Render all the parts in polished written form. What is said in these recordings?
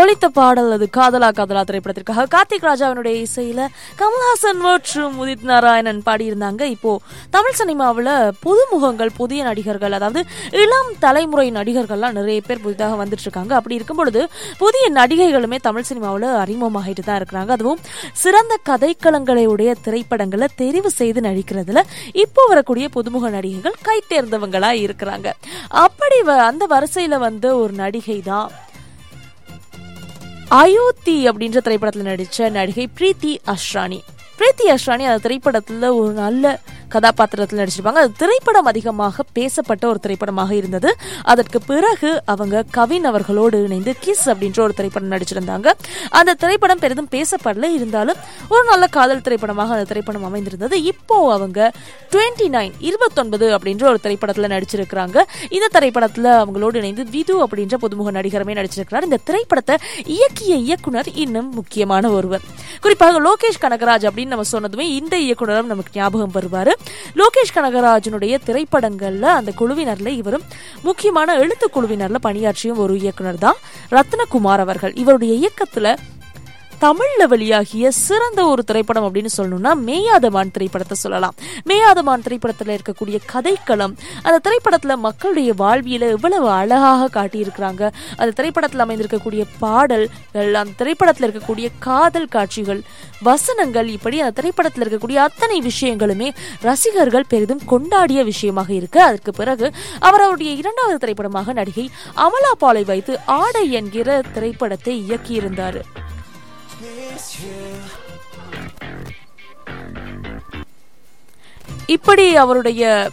ஒலித்த பாடல் அது காதலா காதலா திரைப்படத்திற்காக கார்த்திக் ராஜாவினுடைய இசையில கமல்ஹாசன் மற்றும் உதித் நாராயணன் பாடியிருந்தாங்க. இப்போ தமிழ் சினிமாவில் புதுமுகங்கள், புதிய நடிகர்கள், அதாவது இளம் தலைமுறை நடிகர்கள்லாம் நிறைய பேர் புதிதாக வந்துட்டு இருக்காங்க. அப்படி இருக்கும் பொழுது புதிய நடிகைகளுமே தமிழ் சினிமாவில் அறிமுகமாகிட்டு தான் இருக்கிறாங்க. அதுவும் சிறந்த கதைக்களங்களை உடைய திரைப்படங்களை தெரிவு செய்து நடிக்கிறதுல இப்போ வரக்கூடிய புதுமுக நடிகைகள் கை தேர்ந்தவங்களா இருக்கிறாங்க. அப்படி அந்த வரிசையில வந்து ஒரு நடிகை தான் அயோத்தி அப்படின்ற திரைப்படத்தில் நடிச்ச நடிகை பிரீத்தி அஷ்ரானி. பிரீத்தி அஷ்ரானி அந்த திரைப்படத்துல ஒரு நல்ல கதாபாத்திரத்தில் நடிச்சிருப்பாங்க. அது திரைப்படம் அதிகமாக பேசப்பட்ட ஒரு திரைப்படமாக இருந்தது. அதற்கு பிறகு அவங்க கவின் அவர்களோடு இணைந்து கிஸ் அப்படின்ற ஒரு திரைப்படம் நடிச்சிருந்தாங்க. அந்த திரைப்படம் பெரிதும் பேசப்படல, இருந்தாலும் ஒரு நல்ல காதல் திரைப்படமாக அந்த திரைப்படம் அமைந்திருந்தது. இப்போ அவங்க 29 அப்படின்ற ஒரு திரைப்படத்துல நடிச்சிருக்கிறாங்க. இந்த திரைப்படத்துல அவங்களோடு இணைந்து விது அப்படின்ற புதுமுக நடிகருமே நடிச்சிருக்கிறார். இந்த திரைப்படத்தை இயக்கிய இயக்குனர் இன்னும் முக்கியமான ஒருவர். குறிப்பாக லோகேஷ் கனகராஜ் அப்படின்னு நம்ம சொன்னதுமே இந்த இயக்குனரும் நமக்கு ஞாபகம் வருவாரு. லோகேஷ் கனகராஜனுடைய திரைப்படங்கள்ல அந்த குழுவினர்ல இவரும் முக்கியமான எழுத்து குழுவினர்ல பணியாற்றியும் ஒரு இயக்குனர் தான் ரத்னகுமார் அவர்கள். இவருடைய இயக்கத்துல தமிழ்ல வெளியாகிய சிறந்த ஒரு திரைப்படம் அப்படின்னு சொல்லணும்னா மேயாதமான் திரைப்படத்தை சொல்லலாம். மேயாதமான் திரைப்படத்துல இருக்கக்கூடிய கதைக்களம், அந்த திரைப்படத்துல மக்களுடைய வாழ்வியல எவ்வளவு அழகாக காட்டியிருக்கிறாங்க, அந்த திரைப்படத்துல அமைந்திருக்கக்கூடிய பாடல்கள், அந்த திரைப்படத்துல இருக்கக்கூடிய காதல் காட்சிகள், வசனங்கள், இப்படி அந்த திரைப்படத்துல இருக்கக்கூடிய அத்தனை விஷயங்களுமே ரசிகர்கள் பெரிதும் கொண்டாடிய விஷயமாக இருக்கு. அதற்கு பிறகு அவருடைய இரண்டாவது திரைப்படமாக நடிகை அமலா பாலை வைத்து ஆடை என்கிற திரைப்படத்தை இயக்கியிருந்தார். இப்படி அவருடைய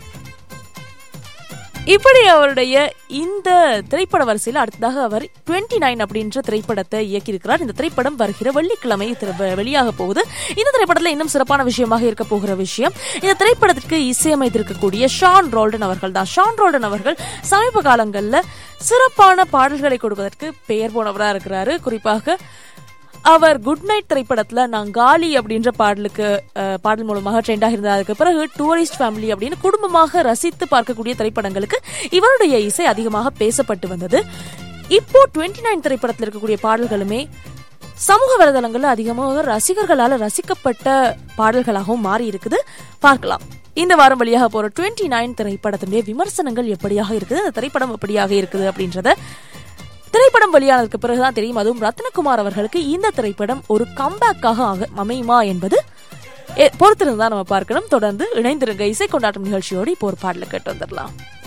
இந்த திரைப்பட வரிசையில் அடுத்ததாக அவர் 29 அப்படின்ற திரைப்படத்தை இயக்கியிருக்கிறார். இந்த திரைப்படம் வருகிற வெள்ளிக்கிழமை வெளியாக போகுது. இந்த திரைப்படத்தில் இன்னும் சிறப்பான விஷயமாக இருக்க போகிற விஷயம், இந்த திரைப்படத்திற்கு இசையமைத்திருக்கக்கூடிய ஷான் ரோல்டன் அவர்கள் தான். ஷான் ரோல்டன் அவர்கள் சமீப காலங்களில் சிறப்பான பாடல்களை கொடுப்பதற்கு பெயர் போனவராக இருக்கிறாரு. குறிப்பாக அவர் குட் நைட் திரைப்படத்துல நாங்காலி அப்படின்ற பாடல் மூலமாக ட்ரெண்டாக இருந்தார். அதுக்கு பிறகு டூரிஸ்ட் ஃபேமிலி அப்படின்னு குடும்பமாக ரசித்து பார்க்கக்கூடிய திரைப்படங்களுக்கு இவருடைய இசை அதிகமாக பேசப்பட்டு வந்தது. இப்போ 29 திரைப்படத்தில் இருக்கக்கூடிய பாடல்களுமே சமூக வலைதளங்கள்ல அதிகமாக ரசிகர்களால் ரசிக்கப்பட்ட பாடல்களாகவும் மாறி இருக்குது. பார்க்கலாம் இந்த வாரம் வழியாக போற 29 திரைப்படத்தினுடைய விமர்சனங்கள் எப்படியாக இருக்குது, அந்த திரைப்படம் எப்படியாக இருக்குது அப்படின்றத திரைப்படம் வெளியானதுக்கு பிறகுதான் தெரியும். அதுவும் ரத்னகுமார் அவர்களுக்கு இந்த திரைப்படம் ஒரு கம்பேக்காக அமையுமா என்பது பொறுத்திருந்துதான் நம்ம பார்க்கணும். தொடர்ந்து இணைந்திருங்க. இசை கொண்டாட்டம் நிகழ்ச்சியோடு இப்போ ஒரு பாடலை கேட்டு வந்துடலாம்.